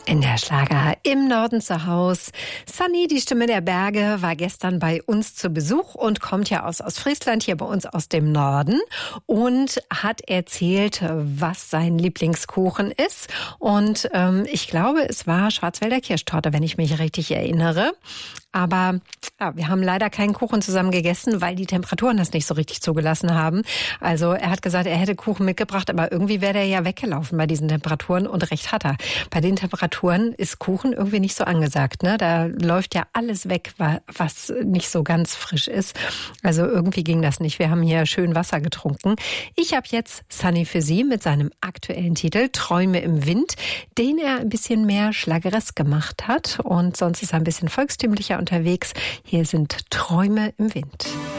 In der Schlager im Norden zu Haus. Sunny, die Stimme der Berge, war gestern bei uns zu Besuch und kommt ja aus Ostfriesland, hier bei uns aus dem Norden, und hat erzählt, was sein Lieblingskuchen ist. Und ich glaube, es war Schwarzwälder Kirschtorte, wenn ich mich richtig erinnere. Aber ja, wir haben leider keinen Kuchen zusammen gegessen, weil die Temperaturen das nicht so richtig zugelassen haben. Also er hat gesagt, er hätte Kuchen mitgebracht, aber irgendwie wäre der ja weggelaufen bei diesen Temperaturen, und recht hat er. Bei den Temperaturen ist Kuchen irgendwie nicht so angesagt, ne? Da läuft ja alles weg, was nicht so ganz frisch ist. Also irgendwie ging das nicht. Wir haben hier schön Wasser getrunken. Ich habe jetzt Sunny für Sie mit seinem aktuellen Titel Träume im Wind, den er ein bisschen mehr schlageresk gemacht hat. Und sonst ist er ein bisschen volkstümlicher unterwegs. Hier sind Träume im Wind.